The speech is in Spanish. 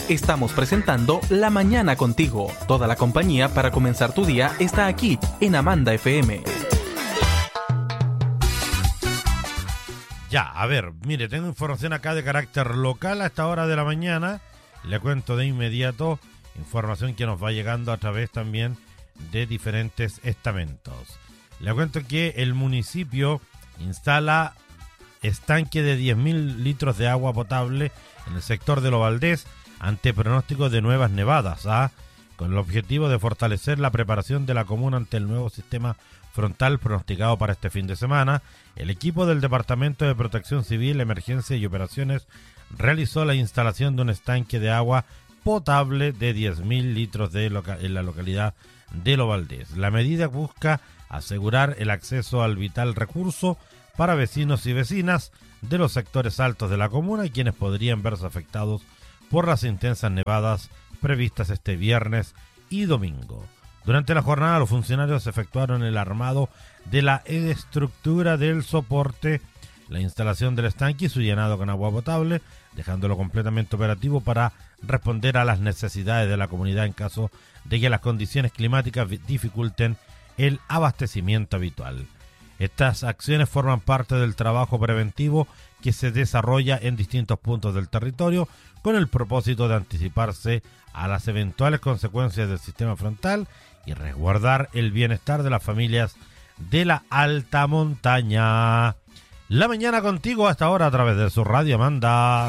Estamos presentando La Mañana Contigo. Toda la compañía para comenzar tu día está aquí en Amanda FM. Ya, a ver, mire, tengo información acá de carácter local a esta hora de la mañana. Le cuento de inmediato información que nos va llegando a través también de diferentes estamentos. Le cuento que el municipio instala estanque de 10.000 litros de agua potable en el sector de Lo Valdés ante pronóstico de nuevas nevadas, con el objetivo de fortalecer la preparación de la comuna ante el nuevo sistema frontal pronosticado para este fin de semana. El equipo del Departamento de Protección Civil, Emergencia y Operaciones realizó la instalación de un estanque de agua potable de 10.000 litros en la localidad de Lo Valdés. La medida busca asegurar el acceso al vital recurso para vecinos y vecinas de los sectores altos de la comuna y quienes podrían verse afectados por las intensas nevadas previstas este viernes y domingo. Durante la jornada, los funcionarios efectuaron el armado de la estructura del soporte, la instalación del estanque y su llenado con agua potable, dejándolo completamente operativo para responder a las necesidades de la comunidad en caso de que las condiciones climáticas dificulten el abastecimiento habitual. Estas acciones forman parte del trabajo preventivo que se desarrolla en distintos puntos del territorio con el propósito de anticiparse a las eventuales consecuencias del sistema frontal y resguardar el bienestar de las familias de la alta montaña. La Mañana Contigo hasta ahora a través de su radio Amanda.